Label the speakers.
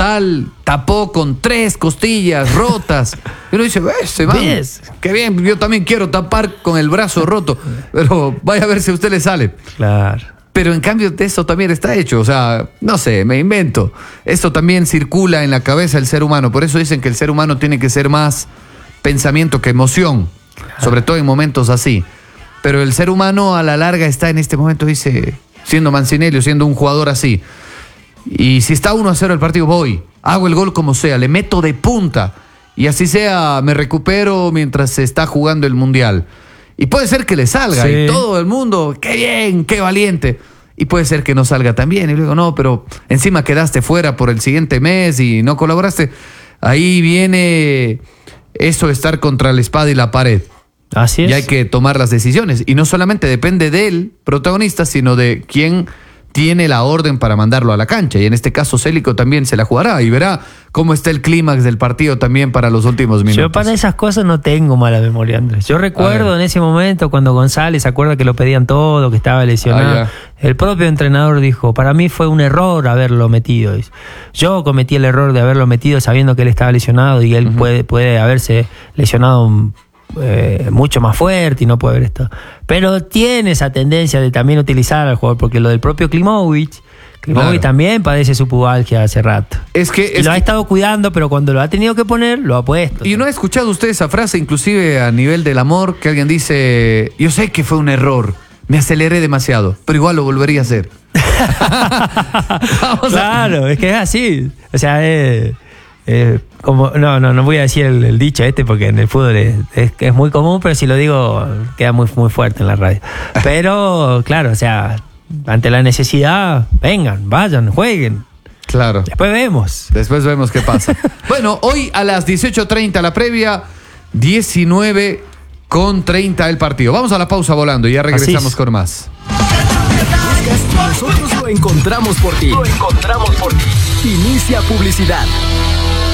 Speaker 1: total, tapó con 3 costillas rotas. Y uno dice, man, qué bien, yo también quiero tapar con el brazo roto, pero vaya a ver si a usted le sale.
Speaker 2: Claro.
Speaker 1: Pero en cambio eso también está hecho, o sea, no sé, me invento. Esto también circula en la cabeza del ser humano, por eso dicen que el ser humano tiene que ser más pensamiento que emoción, sobre todo en momentos así. Pero el ser humano a la larga está en este momento, dice, siendo Mancinelli, siendo un jugador así. Y si está 1-0 el partido, voy, hago el gol como sea, le meto de punta. Y así sea, me recupero mientras se está jugando el Mundial. Y puede ser que le salga, y todo el mundo, qué bien, qué valiente. Y puede ser que no salga también. Y luego, no, pero encima quedaste fuera por el siguiente mes y no colaboraste. Ahí viene eso de estar contra la espada y la pared.
Speaker 2: Así es.
Speaker 1: Y hay que tomar las decisiones. Y no solamente depende del protagonista, sino de quién tiene la orden para mandarlo a la cancha. Y en este caso Célico también se la jugará y verá cómo está el clímax del partido también para los últimos minutos.
Speaker 2: Yo para esas cosas no tengo mala memoria, Andrés. Yo recuerdo en ese momento cuando González se acuerda que lo pedían todo, que estaba lesionado. El propio entrenador dijo, para mí fue un error haberlo metido. Yo cometí el error de haberlo metido sabiendo que él estaba lesionado y él puede haberse lesionado mucho más fuerte y no puede haber estado. Pero tiene esa tendencia de también utilizar al jugador, porque lo del propio Klimovic también padece su pubalgia hace rato. Lo ha estado cuidando, pero cuando lo ha tenido que poner, lo ha puesto.
Speaker 1: Y no ha escuchado usted esa frase, inclusive a nivel del amor, que alguien dice, yo sé que fue un error, me aceleré demasiado, pero igual lo volvería a hacer.
Speaker 2: Claro, es que es así. O sea, como no voy a decir el dicho porque en el fútbol es muy común, pero si lo digo queda muy, muy fuerte en la radio. Pero claro, o sea, ante la necesidad, vengan, vayan, jueguen.
Speaker 1: Claro.
Speaker 2: Después vemos
Speaker 1: qué pasa. Bueno, hoy a las 18:30 la previa, 19:30 el partido. Vamos a la pausa volando y ya regresamos con más.
Speaker 3: Nosotros lo encontramos por ti. Inicia publicidad.